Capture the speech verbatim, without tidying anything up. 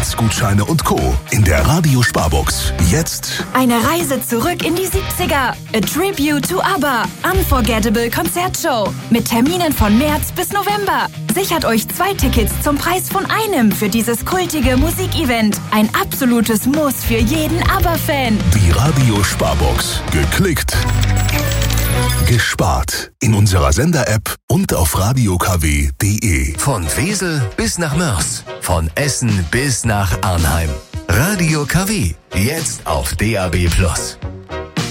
Eintrittsgutscheine und Co. in der Radio-Sparbox. Jetzt eine Reise zurück in die siebziger. A Tribute to ABBA. Unforgettable Konzertshow. Mit Terminen von März bis November. Sichert euch zwei Tickets zum Preis von einem für dieses kultige Musikevent. Ein absolutes Muss für jeden ABBA-Fan. die Radio-Sparbox. Geklickt, gespart. In unserer Sender-App und auf radio k w punkt d e. Von Wesel bis nach Mörs. Von Essen bis nach Arnheim. Radio K W. Jetzt auf D A B Plus.